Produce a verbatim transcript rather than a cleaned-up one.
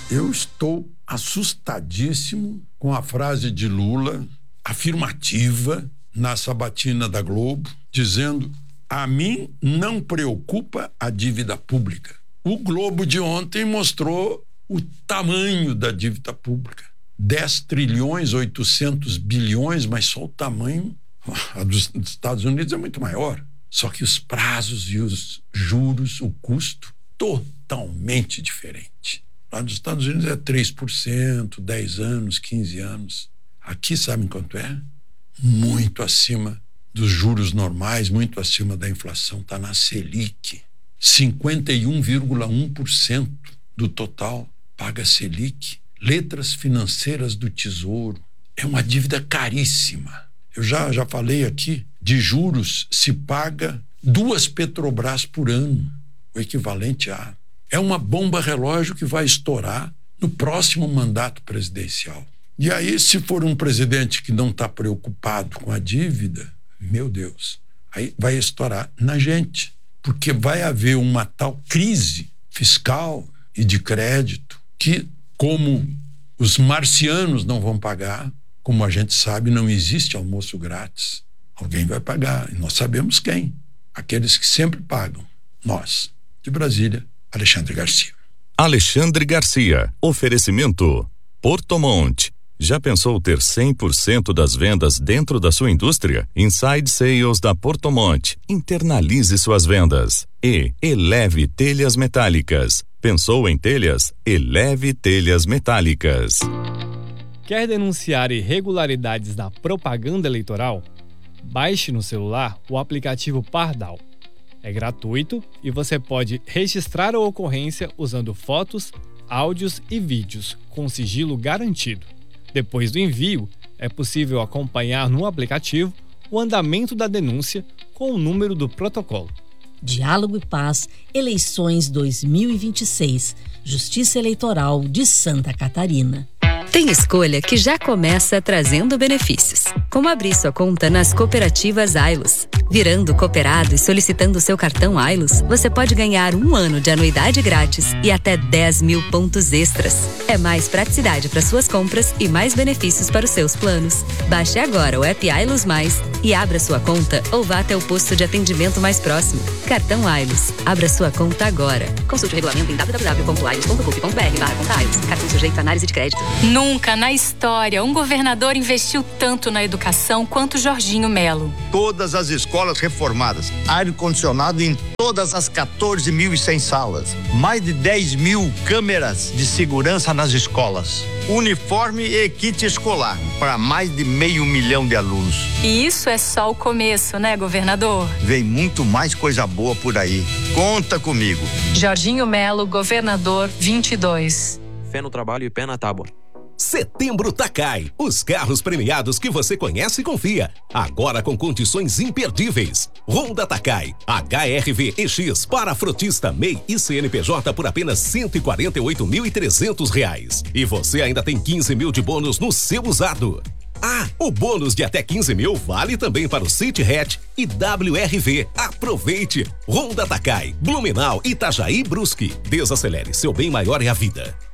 Eu estou assustadíssimo com a frase de Lula, afirmativa, na sabatina da Globo, dizendo: a mim não preocupa a dívida pública. O Globo de ontem mostrou o tamanho da dívida pública. dez trilhões, oitocentos bilhões, mas só o tamanho a dos Estados Unidos é muito maior. Só que os prazos e os juros, o custo, totalmente diferente. Lá nos Estados Unidos é três por cento, dez anos, quinze anos. Aqui, sabem quanto é? Muito acima dos juros normais, muito acima da inflação. Está na Selic. cinquenta e um vírgula um por cento do total paga Selic. Letras financeiras do Tesouro. É uma dívida caríssima. Eu já, já falei aqui, de juros se paga duas Petrobras por ano, o equivalente a... É uma bomba relógio que vai estourar no próximo mandato presidencial. E aí, se for um presidente que não está preocupado com a dívida, meu Deus, aí vai estourar na gente, porque vai haver uma tal crise fiscal e de crédito que, como os marcianos não vão pagar, como a gente sabe, não existe almoço grátis. Alguém vai pagar, e nós sabemos quem. Aqueles que sempre pagam. Nós. De Brasília, Alexandre Garcia. Alexandre Garcia. Oferecimento Porto Monte. Já pensou ter cem por cento das vendas dentro da sua indústria? Inside Sales da Porto Monte. Internalize suas vendas. E Eleve Telhas Metálicas. Pensou em telhas? Eleve Telhas Metálicas. Quer denunciar irregularidades da propaganda eleitoral? Baixe no celular o aplicativo Pardal. É gratuito e você pode registrar a ocorrência usando fotos, áudios e vídeos com sigilo garantido. Depois do envio, é possível acompanhar no aplicativo o andamento da denúncia com o número do protocolo. Diálogo e Paz, eleições dois mil e vinte e seis, Justiça Eleitoral de Santa Catarina. Tem escolha que já começa trazendo benefícios, como abrir sua conta nas cooperativas Ailos. Virando cooperado e solicitando seu cartão Ailos, você pode ganhar um ano de anuidade grátis e até dez mil pontos extras. É mais praticidade para suas compras e mais benefícios para os seus planos. Baixe agora o app Ailos Mais e abra sua conta ou vá até o posto de atendimento mais próximo. Cartão Ailos. Abra sua conta agora. Consulte o regulamento em w w w ponto ailos ponto gov ponto b r barra conta Ailos. Cartão sujeito a análise de crédito. Nunca na história um governador investiu tanto na educação quanto Jorginho Melo. Todas as escolas reformadas, ar-condicionado em todas as quatorze mil e cem salas, mais de dez mil câmeras de segurança nas escolas, uniforme e kit escolar para mais de meio milhão de alunos. E isso é só o começo, né, governador? Vem muito mais coisa boa por aí. Conta comigo. Jorginho Melo, governador vinte e dois. Fé no trabalho e pé na tábua. Setembro Takai, os carros premiados que você conhece e confia, agora com condições imperdíveis. Honda Takai, H R V E X para frotista, M E I e C N P J por apenas cento e quarenta e oito mil e trezentos reais. E você ainda tem quinze mil de bônus no seu usado. Ah, o bônus de até quinze mil vale também para o City Hatch e W R V. Aproveite! Honda Takai, Blumenau, Itajaí, Brusque. Desacelere, seu bem maior é a vida.